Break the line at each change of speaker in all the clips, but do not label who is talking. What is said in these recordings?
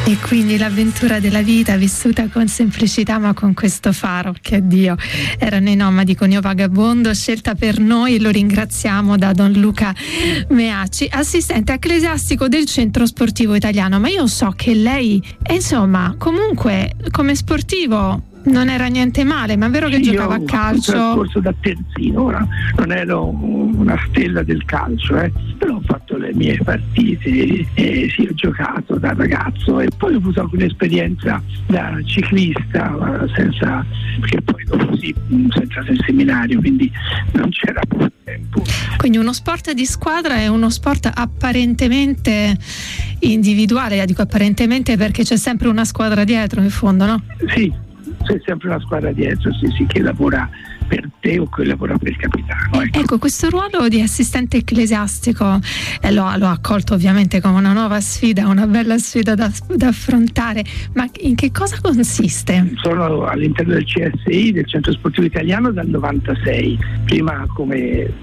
E quindi l'avventura della vita vissuta con semplicità ma con questo faro, che Dio, erano i nomadi con Io Vagabondo, scelta per noi, lo ringraziamo, da Don Luca Meacci, assistente ecclesiastico del Centro Sportivo Italiano. Ma io so che lei, insomma, comunque come sportivo non era niente male, ma è vero che giocava a calcio?
Io ho trascorso da terzino, ora non ero una stella del calcio, però ho fatto le mie partite, sì, ho giocato da ragazzo e poi ho avuto anche un'esperienza da ciclista, perché poi dopo senza il seminario, quindi non c'era più tempo.
Quindi uno sport di squadra è uno sport apparentemente individuale, dico apparentemente perché c'è sempre una squadra dietro in fondo, no?
Sì. C'è sempre una squadra dietro, sì, che lavora per te o che lavora per il capitano.
Ecco, questo ruolo di assistente ecclesiastico lo ha accolto ovviamente come una nuova sfida, una bella sfida da affrontare, ma in che cosa consiste?
Sono all'interno del CSI, del Centro Sportivo Italiano, dal 96, prima come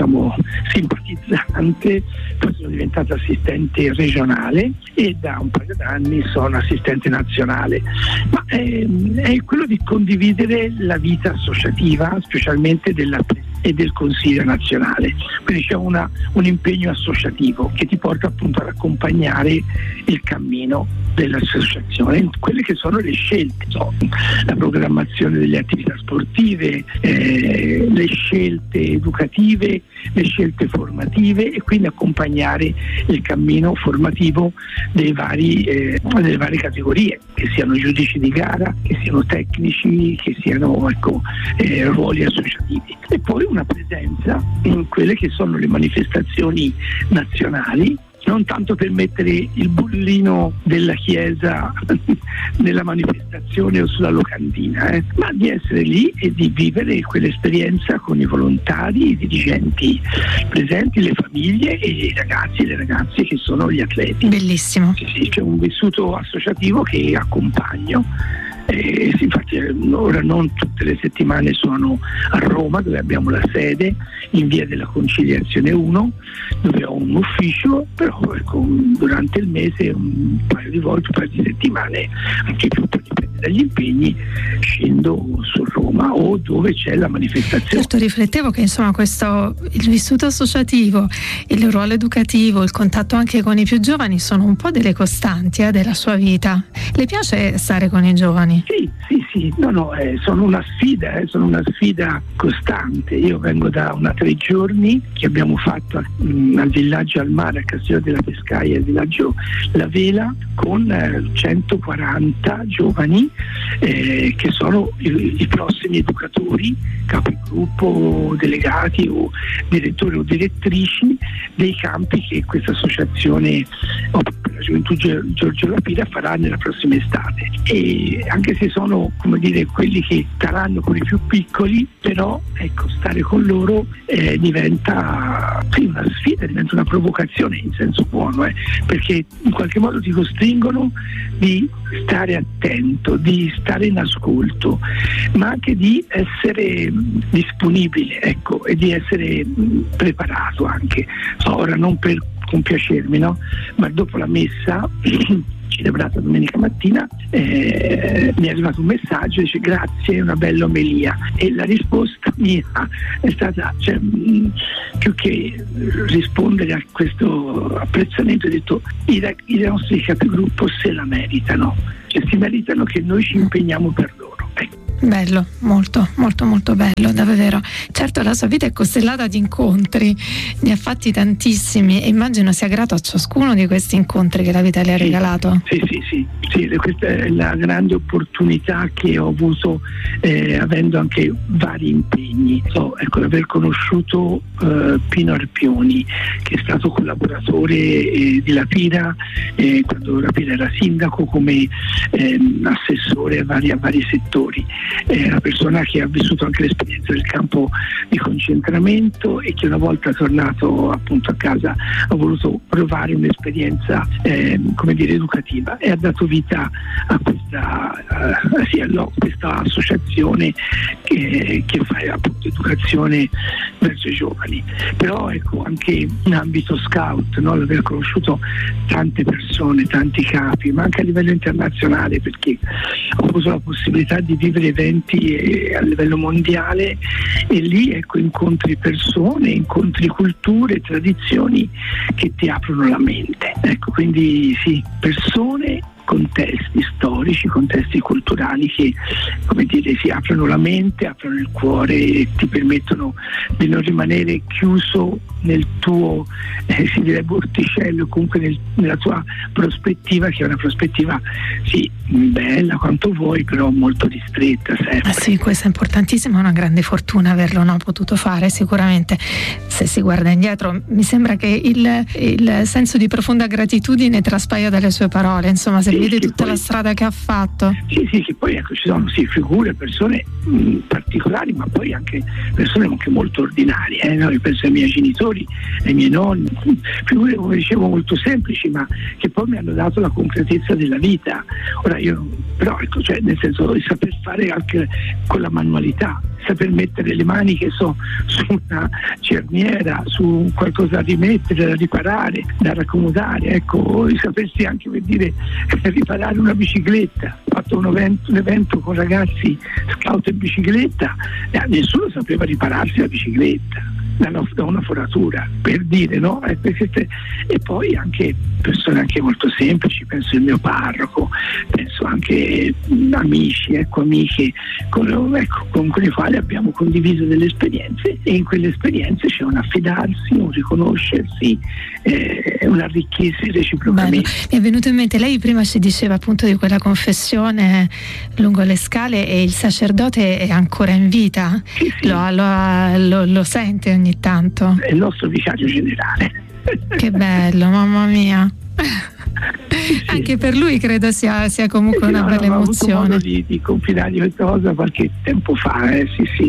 simpatizzante, poi sono diventato assistente regionale e da un paio d'anni sono assistente nazionale, ma è quello di condividere la vita associativa, specialmente e del Consiglio nazionale, quindi c'è un impegno associativo che ti porta appunto ad accompagnare il cammino dell'associazione, quelle che sono le scelte, la programmazione delle attività sportive, le scelte educative, le scelte formative, e quindi accompagnare il cammino formativo delle varie categorie, che siano giudici di gara, che siano tecnici, che siano ruoli associativi, e poi una presenza in quelle che sono le manifestazioni nazionali, non tanto per mettere il bollino della chiesa nella manifestazione o sulla locandina, ma di essere lì e di vivere quell'esperienza con i volontari, i dirigenti presenti, le famiglie e i ragazzi e le ragazze che sono gli atleti.
Bellissimo.
Sì, c'è un vissuto associativo che accompagno. Infatti ora non tutte le settimane sono a Roma, dove abbiamo la sede in via della Conciliazione 1, dove ho un ufficio, però durante il mese un paio di volte, un paio di settimane, anche più, dipende dagli impegni, scendo su Roma o dove c'è la manifestazione.
Certo, riflettevo che insomma il vissuto associativo, il ruolo educativo, il contatto anche con i più giovani sono un po' delle costanti della sua vita. Le piace stare con i giovani?
Sì, sono una sfida costante. Io vengo da 3 giorni che abbiamo fatto al villaggio al mare, a Castiello della Pescaia, al villaggio La Vela, con 140 giovani che sono i prossimi educatori, capigruppo, delegati o direttori o direttrici dei campi che questa associazione per la gioventù Giorgio La Pira farà nella prossima estate. E anche se sono quelli che staranno con i più piccoli, però stare con loro diventa una sfida, diventa una provocazione in senso buono, perché in qualche modo ti costringono di stare attento, di stare in ascolto, ma anche di essere disponibile, e di essere preparato anche. Ora non per compiacermi, ma dopo la messa celebrata domenica mattina mi è arrivato un messaggio, dice: grazie, è una bella omelia. E la risposta mia è stata, più che rispondere a questo apprezzamento, ho detto: i nostri capigruppo se la meritano, si meritano che noi ci impegniamo per loro.
Bello, molto molto molto bello, davvero. Certo, la sua vita è costellata di incontri, ne ha fatti tantissimi e immagino sia grato a ciascuno di questi incontri che la vita le ha regalato.
Sì, questa è la grande opportunità che ho avuto, avendo anche vari impegni. Aver conosciuto Pino Arpioni, che è stato collaboratore di La Pira quando La Pira era sindaco, come assessore a vari settori. è una persona che ha vissuto anche l'esperienza del campo di concentramento e che una volta tornato appunto a casa ha voluto provare un'esperienza educativa, e ha dato vita a questa associazione che fa appunto educazione verso i giovani. Però ecco, anche in ambito scout, no? L'aver conosciuto tante persone, tanti capi, ma anche a livello internazionale, perché ho avuto la possibilità di vivere eventi a livello mondiale, e lì ecco incontri persone, incontri culture, tradizioni che ti aprono la mente. Ecco, quindi sì, persone, contesti storici, contesti culturali che, come dire, si aprono la mente, aprono il cuore e ti permettono di non rimanere chiuso nel tuo si direbbe vorticello, comunque nella tua prospettiva, che è una prospettiva sì bella quanto vuoi, però molto ristretta sempre.
Sì, questo è importantissimo, è una grande fortuna averlo potuto fare. Sicuramente, se si guarda indietro, mi sembra che il senso di profonda gratitudine traspaia dalle sue parole, insomma, se vede tutta la strada che ha fatto.
Sì, che poi ecco, ci sono figure, persone particolari, ma poi anche persone anche molto ordinarie, no? Io penso ai miei genitori, ai miei nonni, figure, come dicevo, molto semplici, ma che poi mi hanno dato la concretezza della vita. Ora però ecco, cioè, nel senso di saper fare anche con la manualità, saper mettere le mani, che so, su una cerniera, su qualcosa da rimettere, da riparare, da raccomodare, ecco, di sapersi anche, per dire, riparare una bicicletta. Ho fatto un evento con ragazzi scout in bicicletta, nessuno sapeva ripararsi la bicicletta da una foratura, per dire, no? E poi anche persone anche molto semplici, penso il mio parroco, penso anche amici, amiche con i quali abbiamo condiviso delle esperienze, e in quelle esperienze c'è un affidarsi, un riconoscersi, un arricchirsi reciprocamente.
Bello. Mi è venuto in mente, lei prima ci diceva appunto di quella confessione lungo le scale, e il sacerdote è ancora in vita?
Sì.
Lo sente ogni tanto?
È il nostro vicario generale.
Che bello, mamma mia.
Sì.
Anche per lui credo sia comunque una bella emozione.
Ho avuto modo di confidargli questa cosa qualche tempo fa, sì.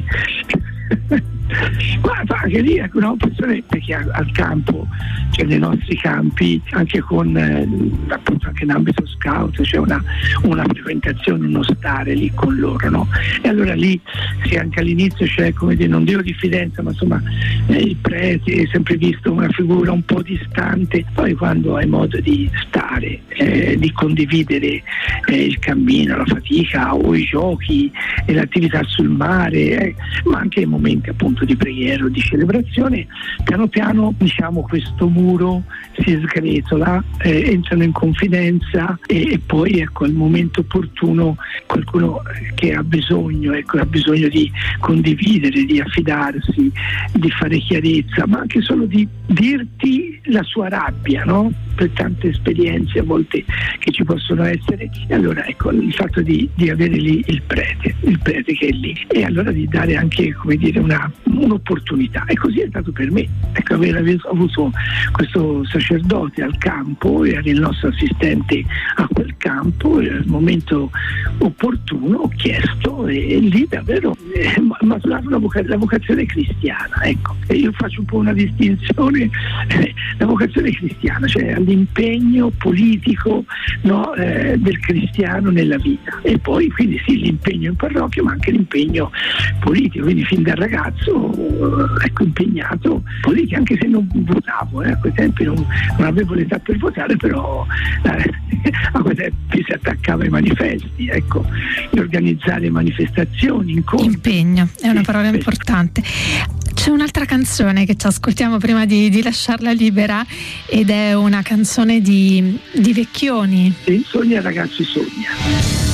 Guarda, anche lì una persona, perché al campo, cioè nei nostri campi, anche con appunto anche in ambito scout, c'è una frequentazione, uno stare lì con loro, no? E allora lì, se anche all'inizio c'è, come dire, non dico diffidenza, ma insomma il prete è sempre visto una figura un po' distante, poi quando hai modo di stare, di condividere il cammino, la fatica o i giochi e l'attività sul mare, ma anche i momenti appunto di preghiera o di celebrazione, piano piano, diciamo, questo muro si sgretola, entrano in confidenza, e poi ecco, al momento opportuno qualcuno che ha bisogno di condividere, di affidarsi, di fare chiarezza, ma anche solo di dirti la sua rabbia, no? Per tante esperienze a volte che ci possono essere, e allora ecco, il fatto di avere lì il prete che è lì, e allora di dare anche, come dire, un'opportunità. E così è stato per me, ecco, aver avuto questo sacerdote al campo, era il nostro assistente a quel campo, e al momento opportuno ho chiesto, e lì davvero maturava la vocazione cristiana, ecco. E io faccio un po' una distinzione, la vocazione cristiana, cioè l'impegno politico, no, del cristiano nella vita, e poi quindi sì, l'impegno in parrocchia, ma anche l'impegno politico, quindi fin da ragazzo ecco, impegnato politico, anche se non votavo, a quei tempi non avevo l'età per votare, però a quei tempi si attaccava ai manifesti, ecco, di organizzare manifestazioni, incontri.
Impegno è una parola importante. C'è un'altra canzone che ci ascoltiamo prima di lasciarla libera, ed è una canzone di Vecchioni.
Sogna ragazzi, sogna.